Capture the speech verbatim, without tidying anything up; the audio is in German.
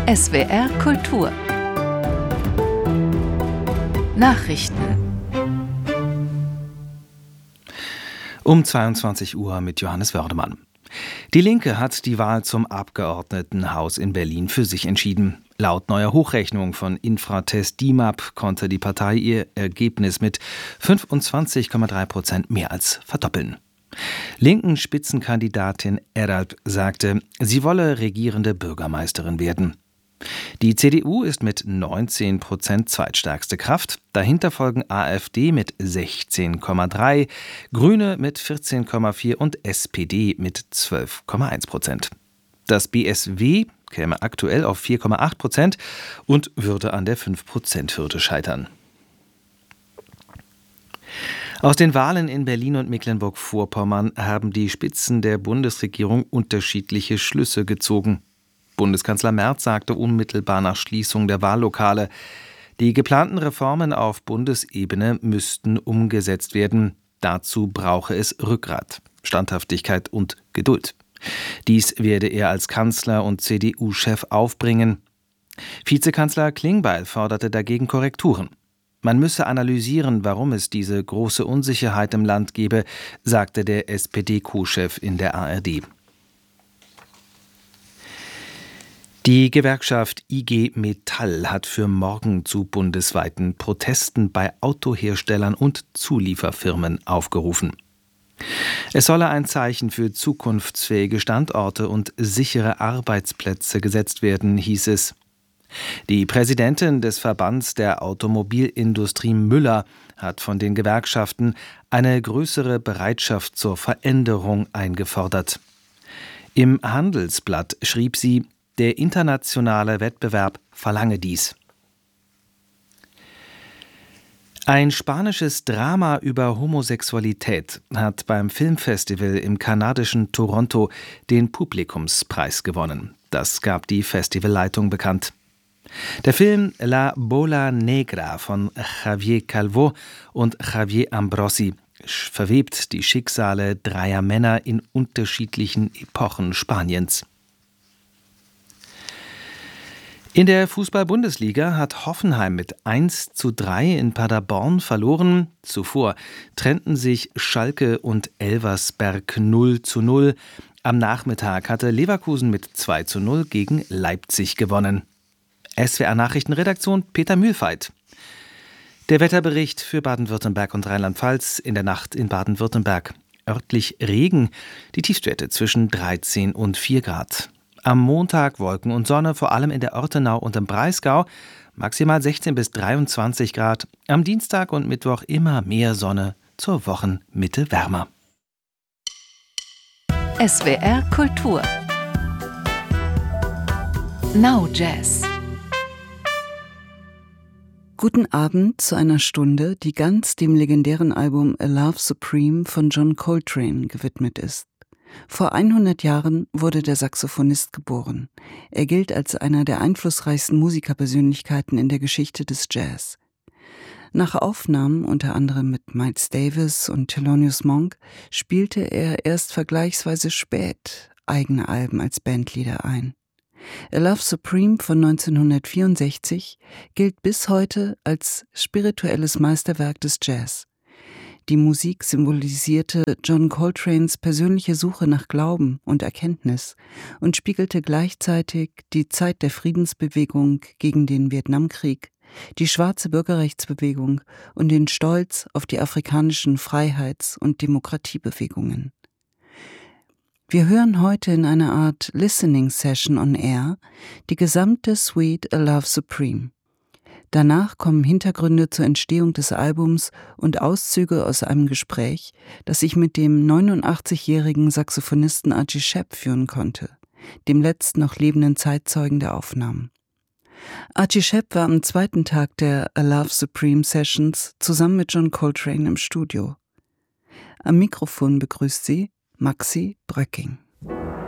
S W R Kultur Nachrichten Um zweiundzwanzig Uhr mit Johannes Wördemann. Die Linke hat die Wahl zum Abgeordnetenhaus in Berlin für sich entschieden. Laut neuer Hochrechnung von Infratest D I M A P konnte die Partei ihr Ergebnis mit fünfundzwanzig Komma drei Prozent mehr als verdoppeln. Linken Spitzenkandidatin Eralp sagte, sie wolle regierende Bürgermeisterin werden. Die C D U ist mit neunzehn Prozent zweitstärkste Kraft. Dahinter folgen AfD mit sechzehn Komma drei, Grüne mit vierzehn Komma vier und S P D mit zwölf Komma eins Prozent. Das B S W käme aktuell auf vier Komma acht Prozent und würde an der fünf Prozent Hürde scheitern. Aus den Wahlen in Berlin und Mecklenburg-Vorpommern haben die Spitzen der Bundesregierung unterschiedliche Schlüsse gezogen. Bundeskanzler Merz sagte unmittelbar nach Schließung der Wahllokale, die geplanten Reformen auf Bundesebene müssten umgesetzt werden. Dazu brauche es Rückgrat, Standhaftigkeit und Geduld. Dies werde er als Kanzler und C D U-Chef aufbringen. Vizekanzler Klingbeil forderte dagegen Korrekturen. Man müsse analysieren, warum es diese große Unsicherheit im Land gebe, sagte der S P D-Co-Chef in der A R D. Die Gewerkschaft I G Metall hat für morgen zu bundesweiten Protesten bei Autoherstellern und Zulieferfirmen aufgerufen. Es solle ein Zeichen für zukunftsfähige Standorte und sichere Arbeitsplätze gesetzt werden, hieß es. Die Präsidentin des Verbands der Automobilindustrie Müller hat von den Gewerkschaften eine größere Bereitschaft zur Veränderung eingefordert. Im Handelsblatt schrieb sie, der internationale Wettbewerb verlange dies. Ein spanisches Drama über Homosexualität hat beim Filmfestival im kanadischen Toronto den Publikumspreis gewonnen. Das gab die Festivalleitung bekannt. Der Film La Bola Negra von Javier Calvo und Javier Ambrosi verwebt die Schicksale dreier Männer in unterschiedlichen Epochen Spaniens. In der Fußball-Bundesliga hat Hoffenheim mit eins zu drei in Paderborn verloren. Zuvor trennten sich Schalke und Elversberg null zu null. Am Nachmittag hatte Leverkusen mit zwei zu null gegen Leipzig gewonnen. S W R-Nachrichtenredaktion Peter Mühlfeit. Der Wetterbericht für Baden-Württemberg und Rheinland-Pfalz in der Nacht in Baden-Württemberg. Örtlich Regen, die Tiefstwerte zwischen dreizehn und vier Grad. Am Montag Wolken und Sonne, vor allem in der Ortenau und im Breisgau, maximal sechzehn bis dreiundzwanzig Grad. Am Dienstag und Mittwoch immer mehr Sonne, zur Wochenmitte wärmer. S W R Kultur Now Jazz. Guten Abend zu einer Stunde, die ganz dem legendären Album A Love Supreme von John Coltrane gewidmet ist. Vor hundert Jahren wurde der Saxophonist geboren. Er gilt als einer der einflussreichsten Musikerpersönlichkeiten in der Geschichte des Jazz. Nach Aufnahmen unter anderem mit Miles Davis und Thelonious Monk spielte er erst vergleichsweise spät eigene Alben als Bandleader ein. A Love Supreme von neunzehnhundertvierundsechzig gilt bis heute als spirituelles Meisterwerk des Jazz. Die Musik symbolisierte John Coltranes persönliche Suche nach Glauben und Erkenntnis und spiegelte gleichzeitig die Zeit der Friedensbewegung gegen den Vietnamkrieg, die schwarze Bürgerrechtsbewegung und den Stolz auf die afrikanischen Freiheits- und Demokratiebewegungen. Wir hören heute in einer Art Listening Session on Air die gesamte Suite A Love Supreme. Danach kommen Hintergründe zur Entstehung des Albums und Auszüge aus einem Gespräch, das ich mit dem neunundachtzigjährigen Saxophonisten Archie Shepp führen konnte, dem letzten noch lebenden Zeitzeugen der Aufnahmen. Archie Shepp war am zweiten Tag der A Love Supreme Sessions zusammen mit John Coltrane im Studio. Am Mikrofon begrüßt sie Maxi Bröcking.